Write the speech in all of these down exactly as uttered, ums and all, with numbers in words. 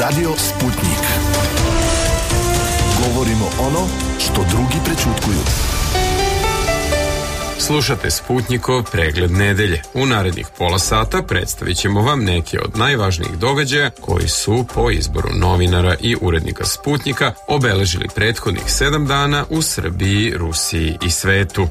Radio Sputnik. Govorimo ono što drugi prećutkuju. Slušate Sputnikov pregled nedelje. U narednih pola sata predstavit ćemo vam neke od najvažnijih događaja koji su po izboru novinara i urednika Sputnika obeležili prethodnih sedam dana u Srbiji, Rusiji i svetu.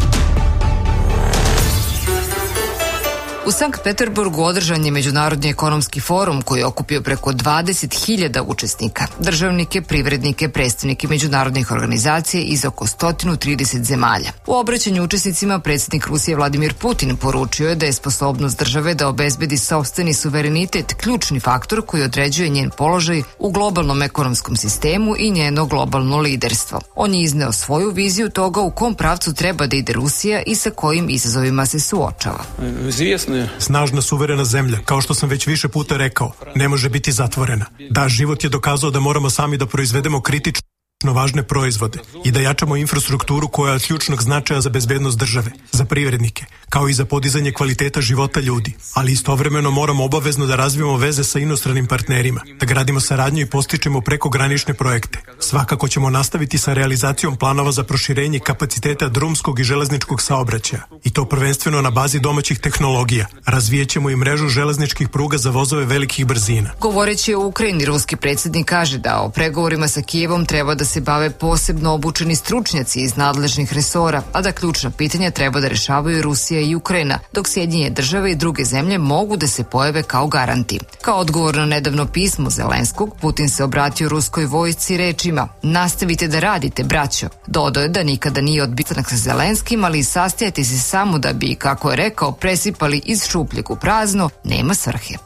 U Sankt Peterburgu održan je Međunarodni ekonomski forum koji je okupio preko dvadeset hiljada učesnika, državnike, privrednike, predstavnike međunarodnih organizacija iz oko sto trideset zemalja. U obraćanju učesnicima predsjednik Rusije Vladimir Putin poručio je da je sposobnost države da obezbedi sopstveni suverenitet ključni faktor koji određuje njen položaj u globalnom ekonomskom sistemu i njeno globalno liderstvo. On je izneo svoju viziju toga u kom pravcu treba da ide Rusija i sa kojim izazovima se suočava. Snažna suverena zemlja, kao što sam već više puta rekao, ne može biti zatvorena. Da, život je dokazao da moramo sami da proizvedemo kritično važne proizvode i da jačamo infrastrukturu koja je od ključnog značaja za bezbednost države, za privrednike, kao i za podizanje kvaliteta života ljudi. Ali istovremeno moramo obavezno da razvijemo veze sa inostranim partnerima, da gradimo saradnju i postičemo prekogranične projekte. Svakako ćemo nastaviti sa realizacijom planova za proširenje kapaciteta drumskog i železničkog saobraćaja, i to prvenstveno na bazi domaćih tehnologija. Razvijećemo i mrežu železničkih pruga za vozove velikih brzina. Govoreći o Ukrajini, ruski predsjednik kaže da o pregovorima sa Kijevom treba da se bave posebno obučeni stručnjaci iz nadležnih resora, a da ključna pitanja treba da rešavaju Rusija i Ukrajina, dok Sjedinjene države i druge zemlje mogu da se pojave kao garanti. Kao odgovor na nedavno pismo Zelenskog, Putin se obratio ruskoj vojsci rečima: nastavite da radite, braćo. Dodao je da nikada nije odbitan sa Zelenskim, ali sastajati se samo da bi, kako je rekao, presipali iz šupljeg u prazno, nema svrhe.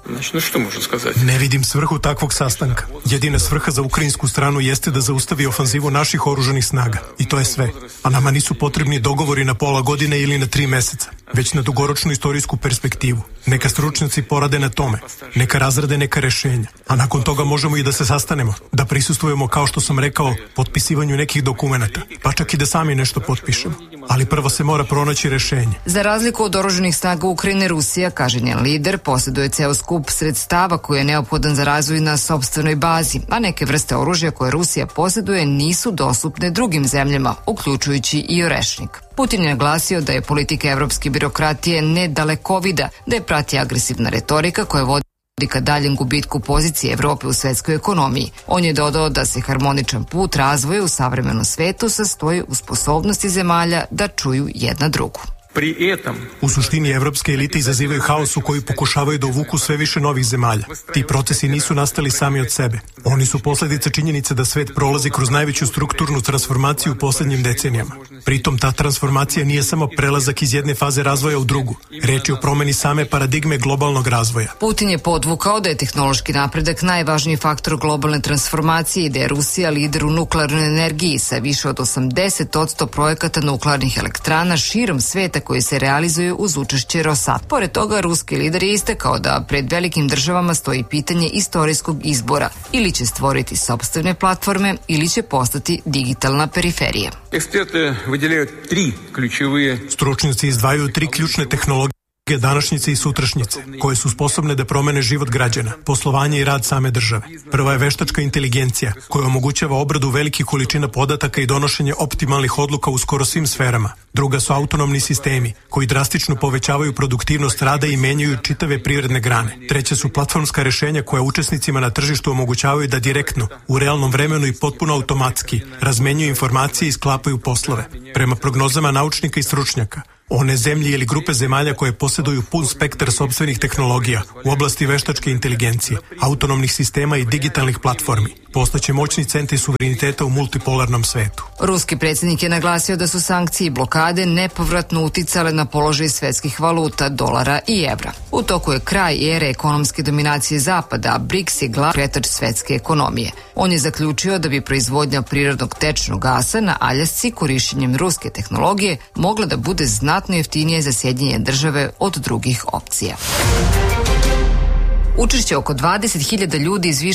Ne vidim svrhu takvog sastanka. Jedina svrha za ukrajinsku stranu jeste da zaustavi ofanzivu naših oružanih snaga. I to je sve. A nama nisu potrebni dogovori na pola godine ili na tri meseca, već na dugoročnu istorijsku perspektivu. Neka stručnjaci porade na tome, neka razrade neka rešenja, a nakon toga možemo i da se sastanemo, da prisustvujemo, kao što sam rekao, potpisivanju nekih dokumenata, pa čak i da sami nešto potpišemo. Ali prvo se mora pronaći rešenje. Za razliku od oružanih snaga Ukrajine, Rusija, kaže njen lider, posjeduje ceo skup sredstava koji je neophodan za razvoj na sopstvenoj bazi, a neke vrste oružja koje Rusija posjeduje nisu dostupne drugim zemljama, uključujući i orešnik. Putin je naglasio da je politika evropske birokratije nedalekovida, da je prati agresivna retorika koja vodi ka daljem gubitku pozicije Evrope u svetskoj ekonomiji. On je dodao da se harmoničan put razvoja u savremenom svetu sastoji u sposobnosti zemalja da čuju jedna drugu. U suštini evropske elite izazivaju haos u koji pokušavaju da uvuku sve više novih zemalja. Ti procesi nisu nastali sami od sebe. Oni su posledica činjenice da svet prolazi kroz najveću strukturnu transformaciju u poslednjim decenijama. Pritom ta transformacija nije samo prelazak iz jedne faze razvoja u drugu. Reč je o promeni same paradigme globalnog razvoja. Putin je podvukao da je tehnološki napredak najvažniji faktor globalne transformacije i da je Rusija lider u nuklearnoj energiji sa više od osamdeset posto projekata nuklearnih elektrana širom sveta koji se realizuju uz učešće Rosat. Pored toga, ruski lider je istakao da pred velikim državama stoji pitanje istorijskog izbora. Ili će stvoriti sopstvene platforme, ili će postati digitalna periferija. Stručnjaci izdvajaju tri ključne tehnologije današnjice i sutrašnjice, koje su sposobne da promene život građana, poslovanje i rad same države. Prva je veštačka inteligencija, koja omogućava obradu velikih količina podataka i donošenje optimalnih odluka u skoro svim sferama. Druga su autonomni sistemi, koji drastično povećavaju produktivnost rada i menjaju čitave privredne grane. Treća su platformska rešenja koja učesnicima na tržištu omogućavaju da direktno, u realnom vremenu i potpuno automatski, razmenjuju informacije i sklapaju poslove. Prema prognozama naučnika i stručnjaka, one zemlje ili grupe zemalja koje posjeduju pun spektar sopstvenih tehnologija u oblasti veštačke inteligencije, autonomnih sistema i digitalnih platformi postaće moćni centri suvereniteta u multipolarnom svetu. Ruski predsjednik je naglasio da su sankcije i blokade nepovratno uticale na položaj svetskih valuta, dolara i evra. U toku je kraj ere ekonomske dominacije Zapada, a BRICS je glavni pokretač svetske ekonomije. On je zaključio da bi proizvodnja prirodnog tečnog gasa na Aljasci korišćenjem ruske tehnologije mogla da bude znatno jeftinije za Sjedinjene države od drugih opcija. Učešće oko dvadeset hiljada ljudi iz više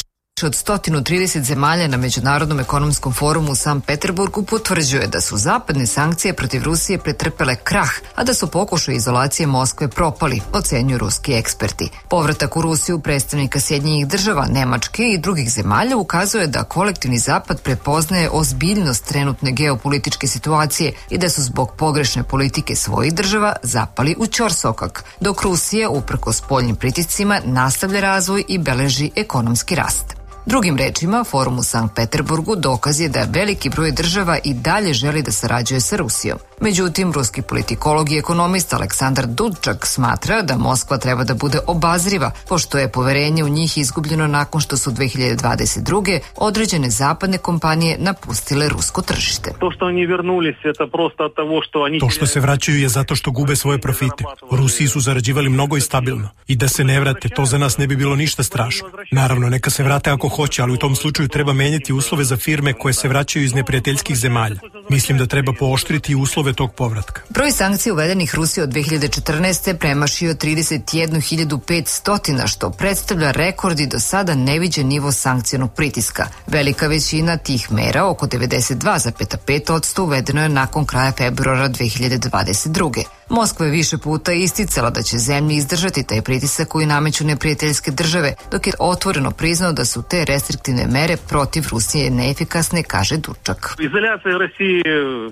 više od sto trideset zemalja na Međunarodnom ekonomskom forumu u Sankt Peterburgu potvrđuje da su zapadne sankcije protiv Rusije pretrpele krah, a da su pokušaji izolacije Moskve propali, ocenjuju ruski eksperti. Povratak u Rusiju predstavnika Sjedinjenih država, Nemačke i drugih zemalja ukazuje da kolektivni zapad prepoznaje ozbiljnost trenutne geopolitičke situacije i da su zbog pogrešne politike svojih država zapali u ćorsokak, dok Rusija, uprkos spoljnim pritiscima, nastavlja razvoj i beleži ekonomski rast. Drugim rečima, forum u Sankt Peterburgu dokaz je da veliki broj država i dalje želi da sarađuje sa Rusijom. Međutim, ruski politikolog i ekonomist Aleksandar Dudčak smatra da Moskva treba da bude obazriva, pošto je poverenje u njih izgubljeno nakon što su dve hiljade dvadeset druge određene zapadne kompanije napustile rusko tržište. To što oni vernuli se, to prosto od toga što oni... To što se vraćaju je zato što gube svoje profite. U Rusiji su zarađivali mnogo i stabilno. I da se ne vrate, to za nas ne bi bilo ništa strašno. Naravno, neka se vrate ako hoće, ali u tom slučaju treba menjati uslove za firme koje se vraćaju iz neprijateljskih zemalja. Mislim da treba pooštriti uslove tog povratka. Broj sankcija uvedenih Rusiji od dve hiljade četrnaeste. premašio trideset jednu hiljadu petsto, što predstavlja rekord i do sada neviđen nivo sankcionog pritiska. Velika većina tih mera, oko devedeset dva zarez pet posto, uvedeno je nakon kraja februara dve hiljade dvadeset druge. Moskva je više puta isticala da će zemlji izdržati taj pritisak koji nameću neprijateljske države, dok je otvoreno priznao da su te restriktivne mere protiv Rusije neefikasne, kaže Dudčak. Izolacija Rusije...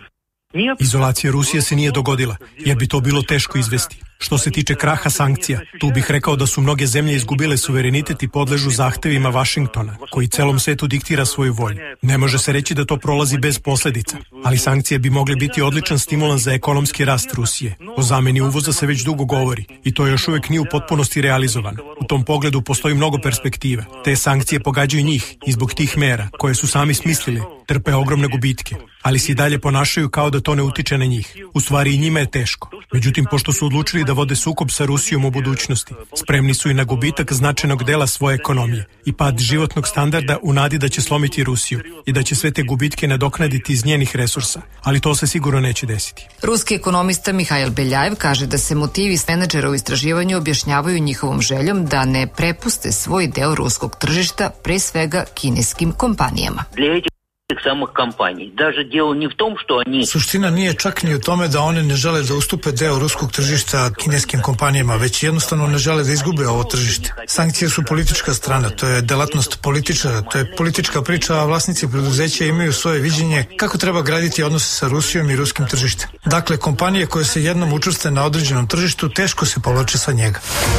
Izolacija Rusije se nije dogodila, jer bi to bilo teško izvesti. Što se tiče kraha sankcija, tu bih rekao da su mnoge zemlje izgubile suverenitet i podležu zahtevima Vašingtona, koji celom svetu diktira svoju volju. Ne može se reći da to prolazi bez posledica, ali sankcije bi mogle biti odličan stimulans za ekonomski rast Rusije. O zameni uvoza se već dugo govori i to još uvek nije u potpunosti realizovano. U tom pogledu postoji mnogo perspektiva. Te sankcije pogađaju njih i zbog tih mera, koje su sami smislili, trpe ogromne gubitke, ali se i dalje ponašaju kao da to ne utiče na njih. U stvari i njima je teško. Međutim, pošto su odlučili da vode sukob sa Rusijom u budućnosti, spremni su i na gubitak značajnog dela svoje ekonomije i pad životnog standarda u nadi da će slomiti Rusiju i da će sve te gubitke nadoknaditi iz njenih resursa, ali to se sigurno neće desiti. Ruski ekonomista Mihail Beljajev kaže da se motivi menadžera u istraživanju objašnjavaju njihovom željom da ne prepuste svoj deo ruskog tržišta, pre svega kineskim kompanijama. Samih kompanij. Даже дело не в том, что они... Suština nije čak ni u tome da one ne žele da ustupe deo ruskog tržišta kineskim kompanijama, već jednostavno ne žele da izgube ovo tržište. Sankcije su politička strana, to je delatnost političara, to je politička priča, a vlasnici preduzeća imaju svoje viđenje kako treba graditi odnose sa Rusijom i ruskim tržištem. Dakle, kompanije koje se jednom učvrste na određenom tržištu teško se povlače sa njega.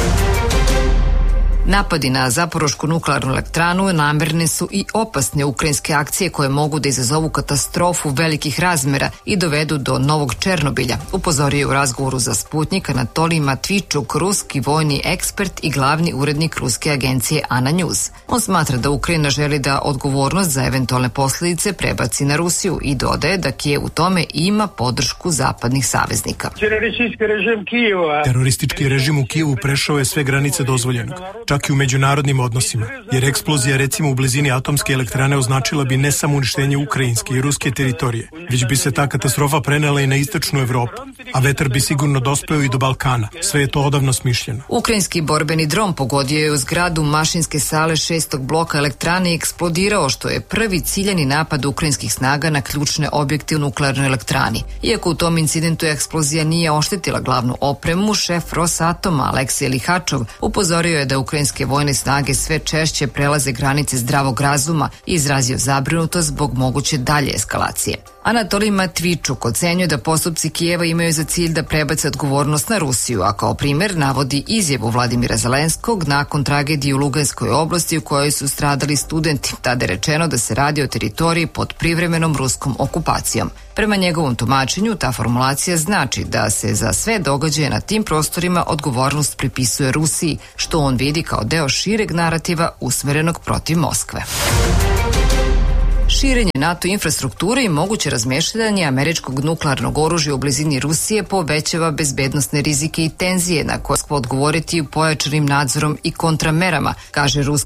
Napadi na Zaporošku nuklearnu elektranu namerne su i opasne ukrajinske akcije koje mogu da izazovu katastrofu velikih razmera i dovedu do novog Černobilja, upozorio je u razgovoru za Sputnik Anatolij Matvičuk, ruski vojni ekspert i glavni urednik ruske agencije Ana News. On smatra da Ukrajina želi da odgovornost za eventualne posljedice prebaci na Rusiju i dodaje da Kijev u tome ima podršku zapadnih saveznika. Teroristički režim u Kijevu prešao je sve granice dozvoljenog, čak i u međunarodnim odnosima, jer eksplozija recimo u blizini atomske elektrane označila bi ne samo uništenje ukrajinske i ruske teritorije, već bi se ta katastrofa prenela i na istočnu Evropu, a vetar bi sigurno dospeo i do Balkana. Sve je to odavno smišljeno. Ukrajinski borbeni dron pogodio je u zgradu mašinske sale šestog bloka elektrane i eksplodirao, što je prvi ciljani napad ukrajinskih snaga na ključne objekte u nuklearnoj elektrani. Iako u tom incidentu eksplozija nije oštetila glavnu opremu, šef Rosatoma Aleksej Lihačov upozorio je da ukrajinske vojne snage sve češće prelaze granice zdravog razuma i izrazio zabrinutost zbog moguće dalje eskalacije. Anatolij Matvičuk ocenjuje da postupci Kijeva imaju za cilj da prebace odgovornost na Rusiju, a kao primjer navodi izjavu Vladimira Zelenskog nakon tragedije u Luganskoj oblasti u kojoj su stradali studenti. Tada je rečeno da se radi o teritoriji pod privremenom ruskom okupacijom. Prema njegovom tumačenju, ta formulacija znači da se za sve događaje na tim prostorima odgovornost pripisuje Rusiji, što on vidi kao deo šireg narativa usmerenog protiv Moskve. Širenje NATO infrastrukture i moguće razmještanje američkog nuklearnog oružja u blizini Rusije povećava bezbednosne rizike i tenzije na koje će odgovoriti pojačanim nadzorom i kontramerama, kaže ruski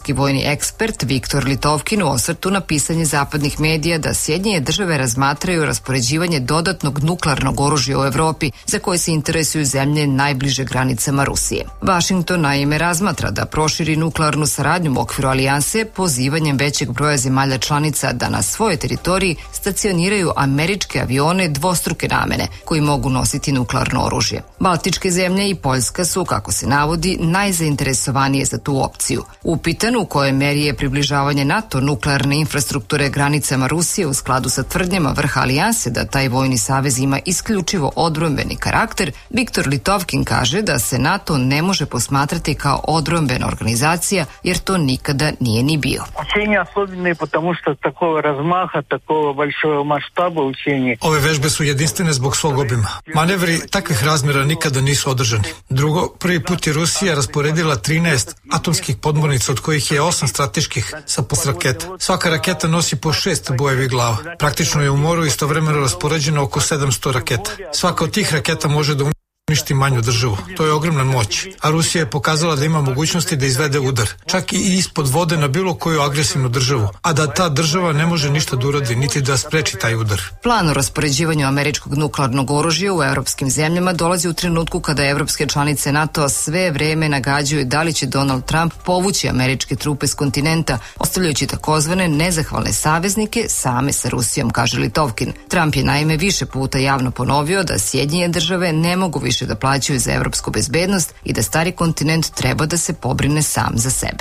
ruski vojni ekspert Viktor Litovkin u osvrtu na pisanje zapadnih medija da Sjedinjene države razmatraju raspoređivanje dodatnog nuklearnog oružja u Evropi za koje se interesuju zemlje najbliže granicama Rusije. Washington naime razmatra da proširi nuklearnu saradnju u okviru alijanse pozivanjem većeg broja zemalja članica da na svojoj teritoriji stacioniraju američke avione dvostruke namene koji mogu nositi nuklearno oružje. Baltičke zemlje i Poljska su, kako se navodi, najzainteresovanije za tu opciju. Upitan u kojoj meri je približavanje NATO nuklearne infrastrukture granicama Rusije u skladu sa tvrdnjama vrha alijanse da taj vojni savez ima isključivo odbrambeni karakter, Viktor Litovkin kaže da se NATO ne može posmatrati kao odbrambena organizacija jer to nikada nije ni bio. Učenje особенное, потому что такого размаха, такого большого масштаба учения. Ove vežbe su jedinstvene zbog svog obima. Manevri takvih razmjera nikada nisu održani. Drugo, prvi put je Rusija rasporedila trinaest atomskih podmornica, od kojih je osam strateških sa pos raketa. Svaka raketa nosi po šest bojevih glava. Praktično je u moru istovremeno raspoređeno oko sedamsto raketa. Svaka od tih raketa može da uništi manju državu. To je ogromna moć. A Rusija je pokazala da ima mogućnosti da izvede udar, čak i ispod vode na bilo koju agresivnu državu, a da ta država ne može ništa da uradi, niti da spreči taj udar. Plan o raspoređivanju američkog nuklearnog oružja u evropskim zemljama dolazi u trenutku kada evropske članice NATO sve vreme nagađaju da li će Donald Trump povući američke trupe s kontinenta, ostavljajući takozvane nezahvalne saveznike same sa Rusijom, kaže Litovkin. Trump je naime više puta javno ponovio da Sjedinjene države ne mogu više da plaćaju za evropsku bezbednost i da stari kontinent treba da se pobrine sam za sebe.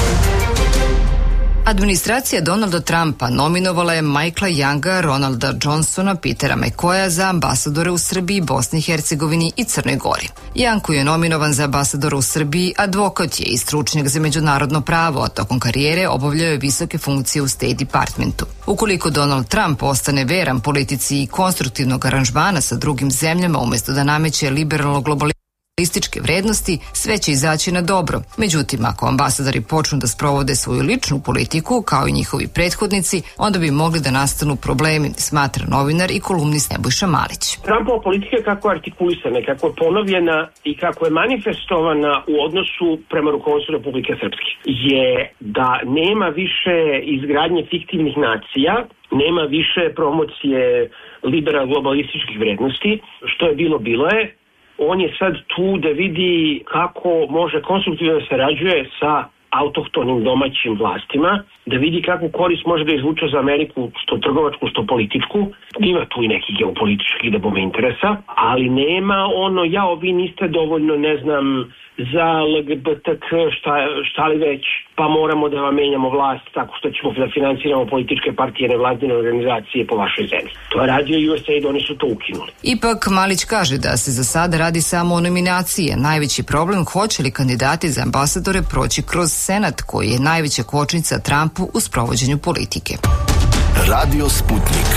Administracija Donalda Trumpa nominovala je Michaela Younga, Ronalda Johnsona, Petera McCoya za ambasadore u Srbiji, Bosni i Hercegovini i Crnoj Gori. Young, koji je nominovan za ambasadora u Srbiji, advokat je i stručnjak za međunarodno pravo, a tokom karijere obavljao je visoke funkcije u State Departmentu. Ukoliko Donald Trump ostane veran politici i konstruktivnog aranžmana sa drugim zemljama umesto da nameće liberalno globalizam ističke vrednosti, sve će izaći na dobro. Međutim, ako ambasadori počnu da sprovode svoju ličnu politiku, kao i njihovi prethodnici, onda bi mogli da nastanu problemi, smatra novinar i kolumnist Nebojša Malić. Trumpova politika kako je artikulisana, kako je ponovljena i kako je manifestovana u odnosu prema rukovodstvu Republike Srpske je da nema više izgradnje fiktivnih nacija, nema više promocije liberal globalističkih vrednosti, što je bilo, bilo je. On je sad tu da vidi kako može konstruktivno da sarađuje sa autohtonim domaćim vlastima, da vidi kakvu korist može da izvuče za Ameriku, što trgovačku, što političku. Ima tu i neki geopolitički da bome interesa, ali nema ono, jao, vi niste dovoljno, ne znam, za L G B T Q, šta, šta li već, pa moramo da vam menjamo vlast tako što ćemo da financiramo političke partije, nevladine organizacije po vašoj zemlji. To je radio U S A I D, oni su to ukinuli. Ipak Malić kaže da se za sada radi samo o nominacije. Najveći problem hoće li kandidati za ambasadore proći kroz Senat, koji je najveća kočnica Trumpu u sprovođenju politike. Radio Sputnik.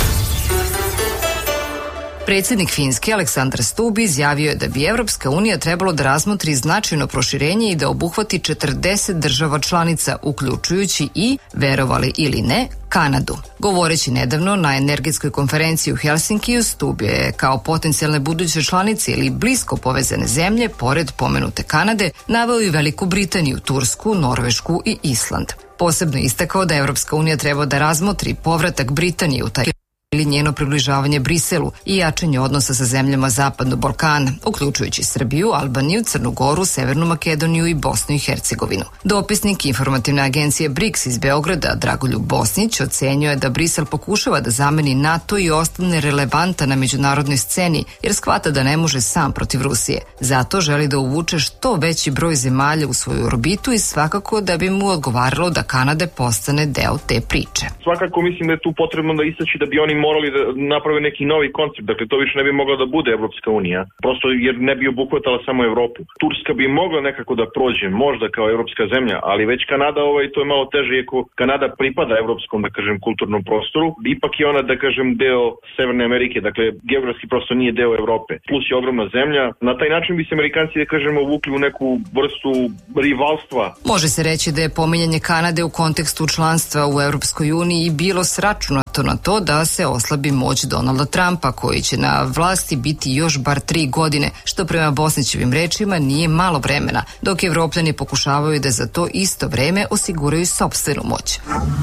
Predsjednik Finske Aleksandar Stubb izjavio je da bi Evropska unija trebalo da razmotri značajno proširenje i da obuhvati četrdeset država članica, uključujući i, verovali ili ne, Kanadu. Govoreći nedavno na energetskoj konferenciji u Helsinkiju, Stubb je kao potencijalne buduće članice ili blisko povezane zemlje, pored pomenute Kanade, naveo i Veliku Britaniju, Tursku, Norvešku i Island. Posebno istakao da Evropska unija treba da razmotri povratak Britanije u taj ili njeno približavanje Briselu i jačanje odnosa sa zemljama Zapadnog Balkana, uključujući Srbiju, Albaniju, Crnu Goru, Severnu Makedoniju i Bosnu i Hercegovinu. Dopisnik informativne agencije BRICS iz Beograda, Dragoljub Bosnić, ocenio je da Brisel pokušava da zameni NATO i ostane relevantan na međunarodnoj sceni, jer shvata da ne može sam protiv Rusije. Zato želi da uvuče što veći broj zemalja u svoju orbitu i svakako da bi mu odgovaralo da Kanada postane deo te priče. Svakako mislim da je tu potrebno da istaći da bi oni morali da naprave neki novi koncept, dakle to više ne bi mogla da bude Evropska unija, prosto jer ne bi obuhvatala samo Evropu. Turska bi mogla nekako da prođe, možda kao evropska zemlja, ali već Kanada, ovaj, to je malo teže, iako Kanada pripada evropskom, da kažem, kulturnom prostoru, ipak je ona, da kažem, deo Severne Amerike, dakle geografski prosto nije deo Evrope, plus je ogromna zemlja. Na taj način bi se Amerikanci, da kažemo, uvukli u neku vrstu rivalstva. Može se reći da je pominjanje Kanade u kontekstu članstva u Evropskoj uniji bilo sračunato na to da se oslabi moć Donalda Trumpa, koji će na vlasti biti još bar tri godine, što prema Bosnićevim rečima nije malo vremena, dok Evropljani pokušavaju da za to isto vreme osiguraju sopstvenu moć.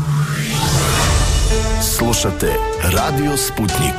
Slušate Radio Sputnik.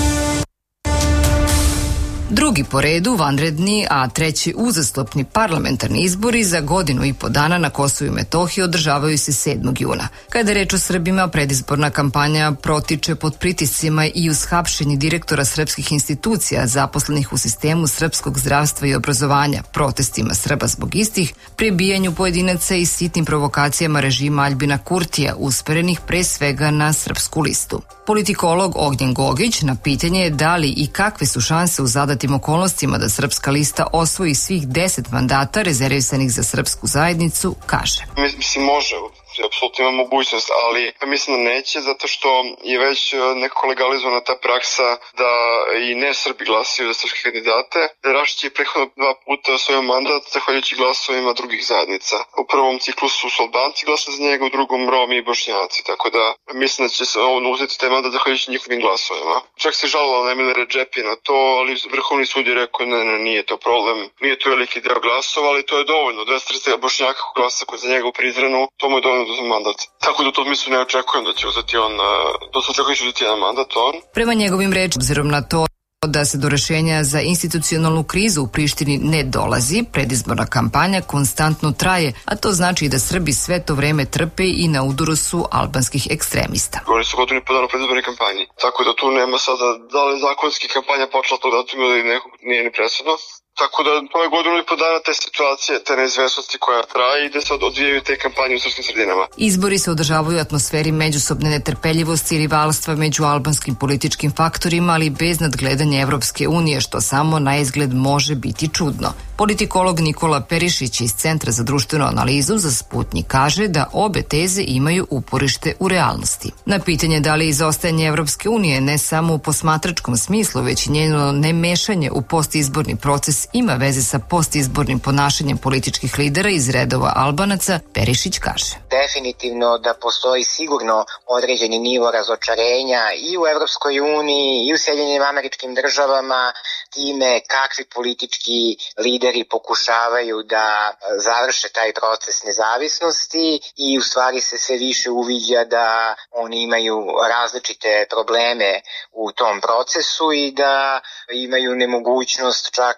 Drugi po redu vanredni, a treći uzastopni parlamentarni izbori za godinu i po dana na Kosovu i Metohiji održavaju se sedmog juna. Kada je reč o Srbima, predizborna kampanja protiče pod pritiscima i uz hapšenje direktora srpskih institucija zaposlenih u sistemu srpskog zdravstva i obrazovanja, protestima Srba zbog istih, prebijanju pojedinaca i sitnim provokacijama režima Aljbina Kurtija, usperenih pre svega na srpsku listu. Politikolog Ognjen Gogić na pitanje da li i kakve su šanse u zadatim okolnostima da srpska lista osvoji svih deset mandata rezervisanih za srpsku zajednicu, kaže. Mislim, može, apsolutno ima mogućnost, ali mislim da neće, zato što je već nekako legalizovana ta praksa da i ne Srbi glasaju za srpske kandidate. Rašić je prethodno dva puta osvojio mandat zahvaljujući glasovima drugih zajednica. U prvom ciklusu su Albanci glasali za njega, u drugom Romi i Bošnjaci, tako da mislim da će se on uzeti taj mandat zahvaljujući njihovim glasovima. Čak se žalila na Emile Redžepi na to, ali Vrhovni sud je rekao ne, ne, nije to problem, nije to veliki deo glasova, ali to je dovoljno. dvesta trideset Bošnjaka glasa koji za njega u Prizrenu, to mu je dovoljno za mandat. Tako da u tom mislu ne očekujem da će uzeti on, da se očekujem da će uzeti jedan mandat on. Prema njegovim rečima, obzirom na to da se do rešenja za institucionalnu krizu u Prištini ne dolazi, predizborna kampanja konstantno traje, a to znači da Srbi sve to vreme trpe i na udaru su albanskih ekstremista. Oni su godinu i po dana u predizbornoj kampanji, tako da tu nema sada da li zakonski kampanja počela to datuma ili nekog nije ni presudno. Tako da to je godinu i po dana te situacije, te neizvesnosti koja traje i da se odvijaju te kampanje u srpskim sredinama. Izbori se održavaju u atmosferi međusobne netrpeljivosti i rivalstva među albanskim političkim faktorima, ali bez nadgledanja Evropske unije, što samo na izgled može biti čudno. Politikolog Nikola Perišić iz Centra za društvenu analizu za Sputnik kaže da obe teze imaju uporište u realnosti. Na pitanje da li izostajanje Evropske unije ne samo u posmatračkom smislu, već i njeno nemešanje u postizborni proces ima veze sa postizbornim ponašanjem političkih lidera iz redova Albanaca, Perišić kaže. Definitivno da postoji sigurno određeni nivo razočarenja i u Evropskoj uniji i u Sjedinjenim Američkim Državama time kakvi politički lideri pokušavaju da završe taj proces nezavisnosti i u stvari se sve više uviđa da oni imaju različite probleme u tom procesu i da imaju nemogućnost čak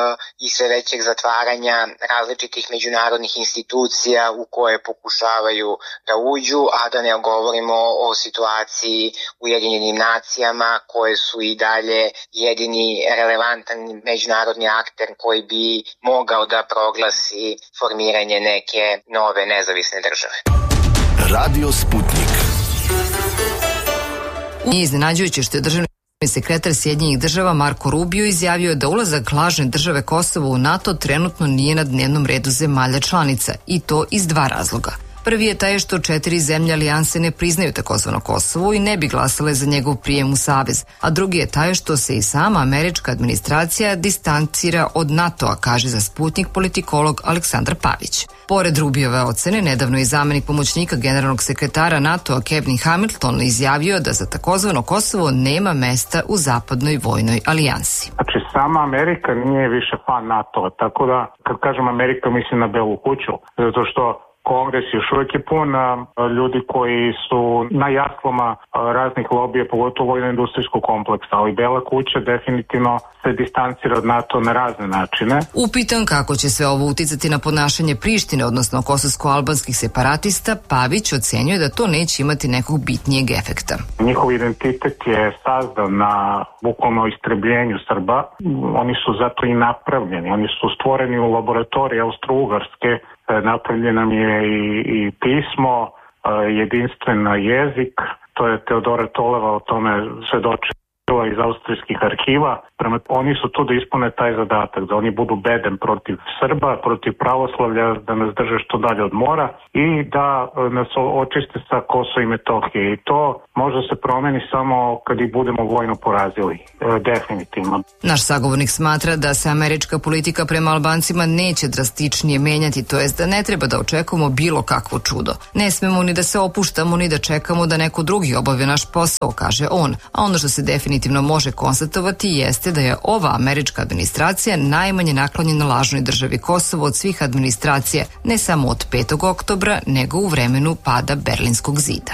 i sve većeg zatvaranja različitih međunarodnih institucija u koje pokušavaju da uđu, a da ne govorimo o situaciji u Ujedinjenim nacijama koje su i dalje jedini relevantan međunarodni akter koji bi mogao da proglasi formiranje neke nove nezavisne države. Radio Sputnik. Nije iznenađujuće što je državni sekretar Sjedinjenih država Marko Rubio izjavio da ulazak lažne države Kosovo u NATO trenutno nije na dnevnom redu zemalja članica, i to iz dva razloga. Prvi je taj što četiri zemlje alijanse ne priznaju takozvano Kosovo i ne bi glasale za njegov prijem u savez, a drugi je taj što se i sama američka administracija distancira od NATO-a, kaže za Sputnik politikolog Aleksandar Pavić. Pored Rubijove ocene, nedavno je zamenik pomoćnika generalnog sekretara NATO-a Kevin Hamilton izjavio da za takozvano Kosovo nema mesta u zapadnoj vojnoj alijansi. Znači, sama Amerika nije više fan NATO-a, tako da kad kažem Amerika mislim na Belu kuću, zato što Kongres još uvijek je pun ljudi koji su na jaslama raznih lobija, pogotovo vojno-industrijskog kompleksa, ali Bela kuća definitivno se distancira od NATO na razne načine. Upitan kako će sve ovo uticati na ponašanje Prištine, odnosno kosovsko-albanskih separatista, Pavić ocenjuje da to neće imati nekog bitnijeg efekta. Njihov identitet je sazdan na bukvalno istrebljenju Srba. Oni su zato i napravljeni. Oni su stvoreni u laboratoriji Austro-Ugarske. Napravljeno nam je i, i pismo, jedinstven jezik, to je Teodora Toleva o tome svedoči iz austrijskih arhiva. Prema, oni su tu da ispune taj zadatak, da oni budu bedem protiv Srba, protiv pravoslavlja, da nas drže što dalje od mora i da nas očiste sa Kosova i Metohije. I to može se promeni samo kad ih budemo vojno porazili. E, definitivno. Naš sagovornik smatra da se američka politika prema Albancima neće drastičnije menjati, to jest da ne treba da očekujemo bilo kakvo čudo. Ne smemo ni da se opuštamo, ni da čekamo da neko drugi obavi naš posao, kaže on. A ono što se definitivno može konstatovati jeste da je ova američka administracija najmanje naklonjena lažnoj državi Kosovo od svih administracija, ne samo od petog oktobra, nego u vremenu pada Berlinskog zida.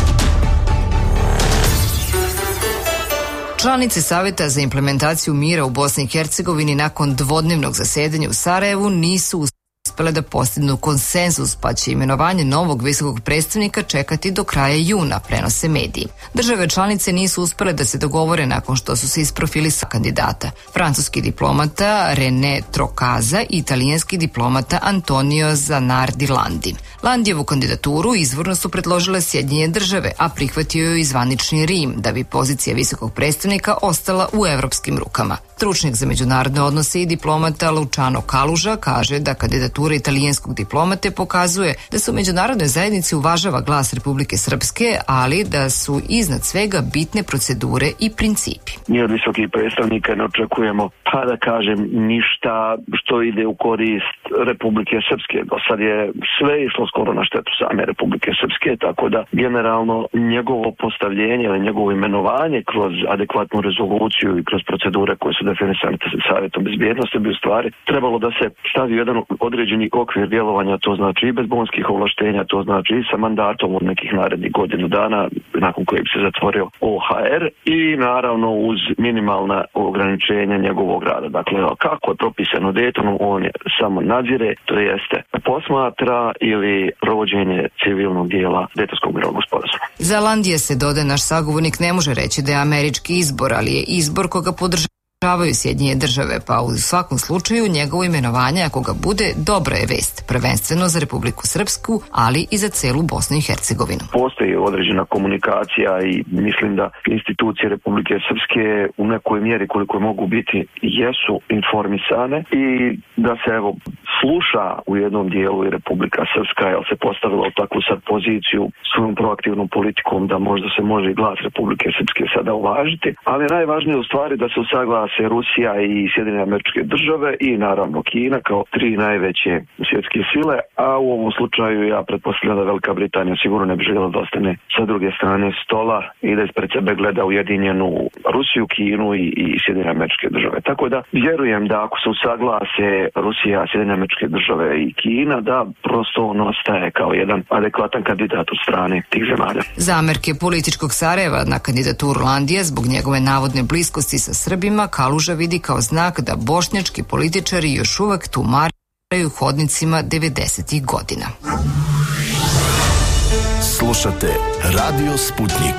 Članice Saveta za implementaciju mira u Bosni i Hercegovini nakon dvodnevnog zasedanja u Sarajevu nisu uspjele da postignu konsenzus, pa će imenovanje novog visokog predstavnika čekati do kraja juna, prenose mediji. Države članice nisu uspjele da se dogovore nakon što su se isprofilisali kandidata. Francuski diplomata René Trocaza i italijanski diplomata Antonio Zanardi Landi. Landijevu kandidaturu izvorno su predložile Sjedinjene države, a prihvatio je i zvanični Rim, da bi pozicija visokog predstavnika ostala u evropskim rukama. Stručnjak za međunarodne odnose i diplomata Luciano Kaluža kaže da kandidatura italijanskog diplomate pokazuje da se u međunarodnoj zajednici uvažava glas Republike Srpske, ali da su iznad svega bitne procedure i principi. Mi od visokih predstavnika ne očekujemo, pa da kažem, ništa što ide u korist Republike Srpske. Do sad je sve išlo skoro na štetu same Republike Srpske, tako da generalno njegovo postavljenje ili njegovo imenovanje kroz adekvatnu rezoluciju i kroz procedure koje su definisane Savjetom bezbjednosti bi u stvari trebalo da se stavi jedan određeni okvir djelovanja, to znači i bez bonskih ovlaštenja, to znači i sa mandatom od nekih narednih godinu dana nakon kojeg se zatvorio O H R i naravno uz minimalna ograničenja njegovog rada. Dakle, kako je propisano Daytonom, on je samo nadzire, to jeste posmatra ili provođenje civilnog dijela Daytonskog mirovnog sporazuma. Za Landije se dodaje naš sagovornik ne može reći da je američki izbor, ali je izbor koga podržava Sjedinjene države, pa u svakom slučaju njegovo imenovanje, ako ga bude, dobra je vest, prvenstveno za Republiku Srpsku, ali i za celu Bosnu i Hercegovinu. Postoji određena komunikacija i mislim da institucije Republike Srpske u nekoj mjeri koliko mogu biti jesu informisane i da se evo sluša u jednom dijelu i Republika Srpska, jer se postavila u takvu sad poziciju svojom proaktivnom politikom da možda se može i glas Republike Srpske sada uvažiti, ali najvažnije u stvari da se usaglase Rusija i Sjedinjene Američke Države i naravno Kina kao tri najveće svjetske sile, a u ovom slučaju ja pretpostavljam da Velika Britanija sigurno ne bi željela da ostane sa druge strane stola i da ispred sebe gleda ujedinjenu Rusiju, Kinu i, i Sjedinjene Američke Države. Tako da vjerujem da ako se usaglase Rusija, Sjedinjene Američke Države i Kina, da prosto on ostaje kao jedan adekvatan kandidat od strane tih zemalja. Zamerke političkog Sarajeva na kandidaturu Landija zbog njegove navodne bliskosti sa Srbima Kaluža vidi kao znak da bošnjački političari još uvek tumaraju hodnicima devedesetih godina. Slušate Radio Sputnik.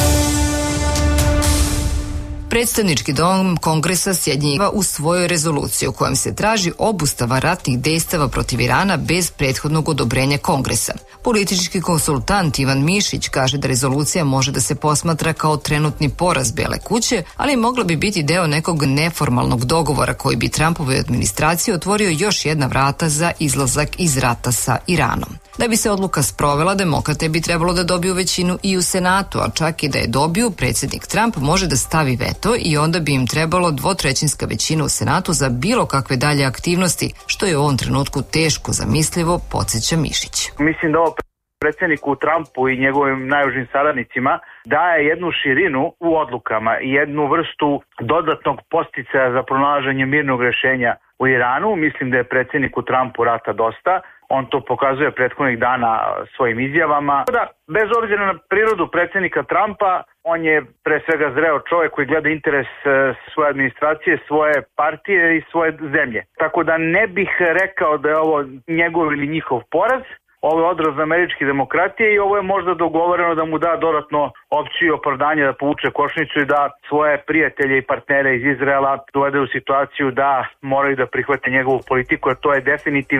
Predstavnički dom Kongresa Sjedinjenih u svojoj rezoluciji u kojem se traži obustava ratnih dejstava protiv Irana bez prethodnog odobrenja Kongresa. Politički konsultant Ivan Mišić kaže da rezolucija može da se posmatra kao trenutni poraz Bele kuće, ali mogla bi biti deo nekog neformalnog dogovora koji bi Trumpovoj administraciji otvorio još jedna vrata za izlazak iz rata sa Iranom. Da bi se odluka sprovela, demokrate bi trebalo da dobiju većinu i u Senatu, a čak i da je dobiju, predsjednik Trump može da stavi veto i onda bi im trebalo dvotrećinska većina u Senatu za bilo kakve dalje aktivnosti, što je u ovom trenutku teško zamislivo, podsjeća Mišić. Mislim da ovo predsjedniku Trumpu i njegovim najužim saradnicima daje jednu širinu u odlukama i jednu vrstu dodatnog podsticaja za pronalaženje mirnog rješenja u Iranu. Mislim da je predsjedniku Trumpu rata dosta. On to pokazuje prethodnih dana svojim izjavama. Da, bez obzira na prirodu predsjednika Trumpa, on je pre svega zreo čovjek koji gleda interes svoje administracije, svoje partije i svoje zemlje. Tako da ne bih rekao da je ovo njegov ili njihov poraz. Ovo je odraz američke demokratije i ovo je možda dogovoreno da mu da dodatno opciju i opravdanje da povuče košnicu i da svoje prijatelje i partnere iz Izraela dovede u situaciju da moraju da prihvate njegovu politiku, jer to je definitivno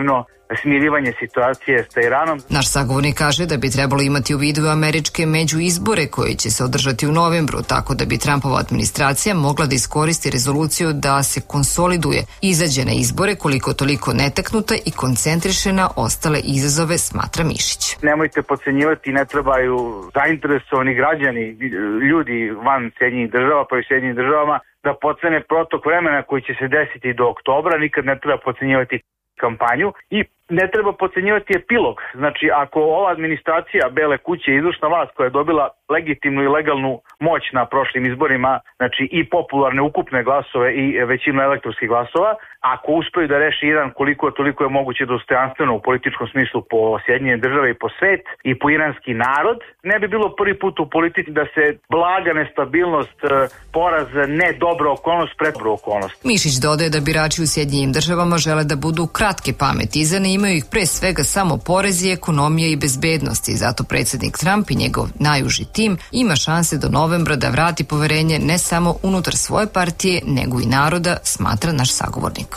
smirivanje situacije sa Iranom. Naš sagovornik kaže da bi trebalo imati u vidu američke međuizbore koji će se održati u novembru, tako da bi Trumpova administracija mogla da iskoristi rezoluciju da se konsoliduje, izađe na izbore koliko toliko netaknuta i koncentriše na ostale izazove, smatra Mišić. Nemojte podcenjivati, ne trebaju zainteresovani građani, ljudi van Sjedinjenih država, pa i Sjedinjenim državama, da podcene protok vremena koji će se desiti do oktobra. Nikad ne treba podcenjivati kampanju i ne treba podcenjivati epilog. Znači, ako ova administracija Bele kuće, izvršna vlast koja je dobila legitimnu i legalnu moć na prošlim izborima, znači i popularne ukupne glasove i većinu elektronskih glasova, ako uspeju da reši Iran koliko toliko je moguće dostojanstveno u političkom smislu po Sjedinjene države i po svet i po iranski narod, ne bi bilo prvi put u politici da se blaga nestabilnost, poraz, ne dobra okolnost, pred dobra okolnost. Mišić dodaje da birači u Sjedinjenim državama žele da budu kratke pameti i zanimaju ih pre svega samo porezi, ekonomija i bezbednost i zato predsjednik Trump i njegov najuži tim ima šanse do novembra da vrati poverenje ne samo unutar svoje partije, nego i naroda, smatra naš sagovornik.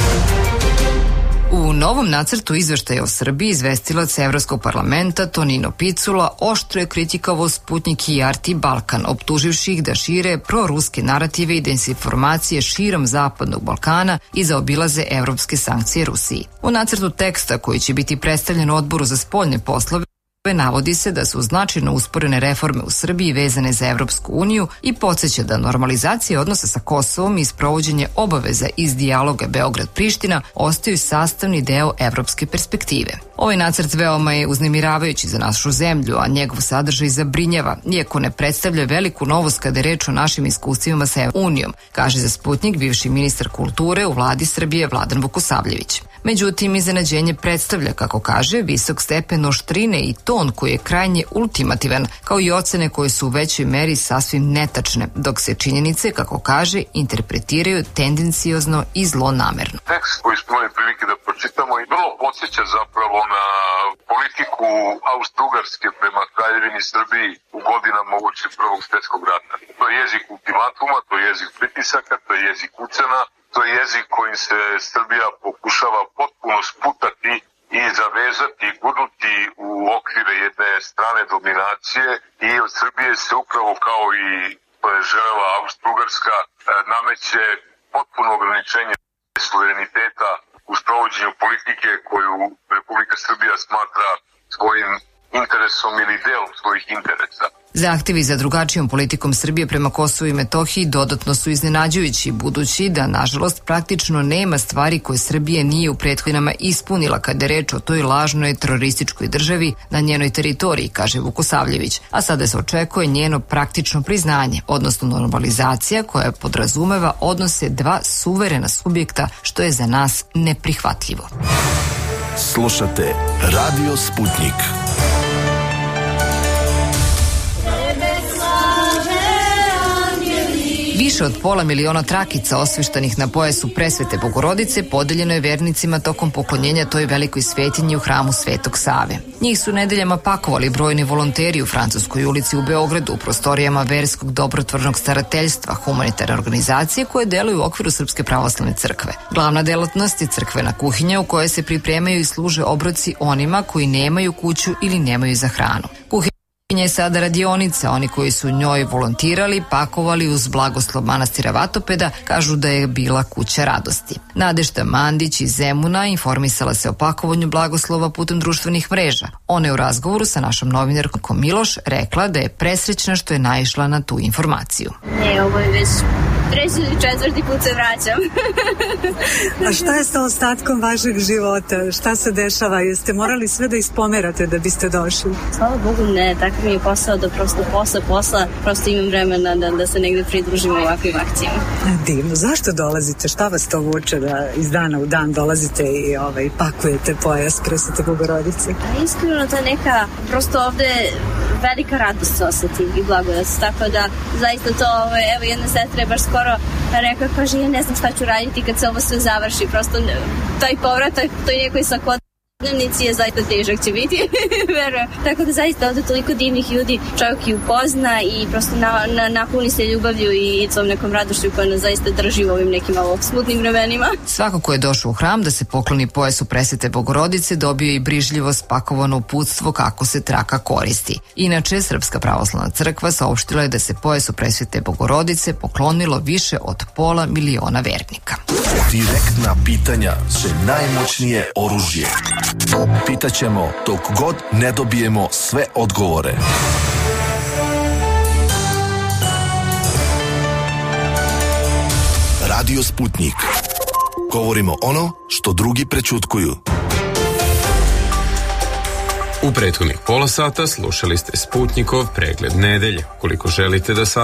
U novom nacrtu izveštaja o Srbiji izvestilac Evropskog parlamenta Tonino Picula oštro je kritikovao Sputnik i R T Balkan, optuživši ih da šire proruske narative i dezinformacije širom Zapadnog Balkana i zaobilaze evropske sankcije Rusiji. U nacrtu teksta koji će biti predstavljen Odboru za spoljne poslove navodi se da su značajno usporene reforme u Srbiji vezane za Evropsku uniju i podsjeća da normalizacija odnosa sa Kosovom i sprovođenje obaveza iz dijaloga Beograd-Priština ostaju sastavni deo evropske perspektive. Ovaj nacrt veoma je uznemiravajući za našu zemlju, a njegov sadržaj zabrinjava, iako ne predstavlja veliku novost kada je reč o našim iskustvima sa Unijom, kaže za Sputnik bivši ministar kulture u vladi Srbije Vladan Vukosavljević. Međutim, iznenađenje predstavlja, kako kaže, visok stepen oštrine i ton koji je krajnje ultimativan, kao i ocene koje su u većoj meri sasvim netačne, dok se činjenice, kako kaže, interpretiraju tendencijozno i zlonamerno. Tekst koji smo imali prilike da pročitamo i vrlo podsjeća zapravo na politiku Austro-Ugarske prema Kraljevini Srbiji u godinama uoči Prvog svjetskog rata. To je jezik ultimatuma, to je jezik pritisaka, to je jezik ucena, to je jezik kojim se Srbija pokušava potpuno sputati i zavezati, gurnuti u okvire jedne strane dominacije i od Srbije se upravo kao i to je želela Austro-Ugarska nameće potpuno ograničenje suvereniteta u sprovođenju politike koju Republika Srbija smatra svojim interesom ili delom svojih interesa. Zahtevi za drugačijom politikom Srbije prema Kosovu i Metohiji dodatno su iznenađujući, budući da, nažalost, praktično nema stvari koje Srbija nije u prethodinama ispunila kada je reč o toj lažnoj terorističkoj državi na njenoj teritoriji, kaže Vukosavljević, a sada se očekuje njeno praktično priznanje, odnosno normalizacija koja podrazumeva odnose dva suverena subjekta, što je za nas neprihvatljivo. Slušate Radio Sputnik. Više od pola miliona trakica osveštanih na pojasu presvete Bogorodice podeljeno je vernicima tokom poklonjenja toj velikoj svetinji u hramu Svetog Save. Njih su nedeljama pakovali brojni volonteri u Francuskoj ulici u Beogradu u prostorijama verskog dobrotvornog starateljstva, humanitarne organizacije koje deluju u okviru Srpske pravoslavne crkve. Glavna delatnost je crkvena kuhinja u kojoj se pripremaju i služe obroci onima koji nemaju kuću ili nemaju za hranu. Kuhinja je sada radionica, oni koji su njoj volontirali, pakovali uz blagoslov manastira Vatopeda, kažu da je bila kuća radosti. Nadešta Mandić iz Zemuna informisala se o pakovanju blagoslova putem društvenih mreža. Ona je u razgovoru sa našom novinarkom Miloš rekla da je presrećna što je naišla na tu informaciju. Ne, ovo je već treći ili četvrti put se vraćam. A šta je sa ostatkom vašeg života? Šta se dešava? Jeste morali sve da ispomerate da biste došli? Slava Bogu ne, tako mi je posao da prosto posle posla prosto imam vremena da, da se negde pridružim ovakvim akcijama. Divno. Zašto dolazite? Šta vas to vuče da iz dana u dan dolazite i ovaj, pakujete pojas Presvete Bogorodice? A iskreno to je neka, prosto ovde velika radost se osjeti i blagodat, tako da zaista to, ovaj, evo jedna sestra je baš skoro rekla, kaže ja ne znam šta ću raditi kad se ovo sve završi, prosto taj povratak toj nekoj svakodnevnoj Dnevnici je zaista težak će biti, verujem. Tako da zaista ovde toliko divnih ljudi čovjek i upozna i prosto na, na, napuni se ljubavlju i tom nekom radošću koja nas zaista drži u ovim nekim malo smutnim vremenima. Svako ko je došao u hram da se pokloni pojasu Presvete Bogorodice dobio i brižljivo spakovano uputstvo kako se traka koristi. Inače, Srpska pravoslavna crkva saopštila je da se pojasu Presvete Bogorodice poklonilo više od pola miliona vernika. Direktna pitanja su najmoćnije oružje. Pitaćemo dok god ne dobijemo sve odgovore. Radio Sputnik. Govorimo ono što drugi prećutkuju. U prethodnih pola sata slušali ste Sputnikov pregled nedelje. Koliko želite da sa